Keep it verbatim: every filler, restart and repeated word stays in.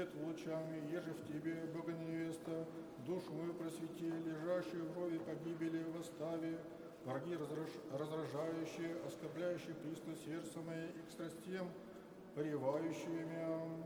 свет лучами, еже в тебе, Бога невеста, душу мою просвети, лежащую в рови погибели восстави, враги разраж- разражающие, оскорбляющие присно сердце мое и к страстям, поревающие меня.